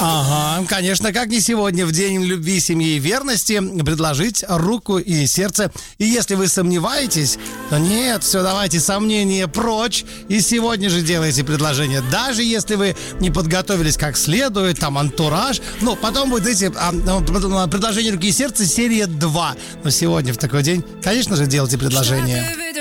Ага, конечно, как не сегодня, в День любви, семьи и верности, предложить руку и сердце. И если вы сомневаетесь, то нет, все, давайте сомнения прочь. И сегодня же делайте предложение. Даже если вы не подготовились как следует, там антураж. Ну, потом будет, предложение руки и сердца серия 2. Но сегодня в такой день, конечно же, делайте предложение.